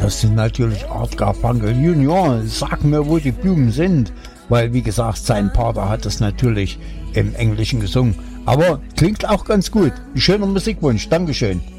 das sind natürlich Art Garfunkel Junior. Sag mir, wo die Blumen sind. Weil, wie gesagt, sein Vater hat das natürlich im Englischen gesungen. Aber klingt auch ganz gut. Ein schöner Musikwunsch. Dankeschön.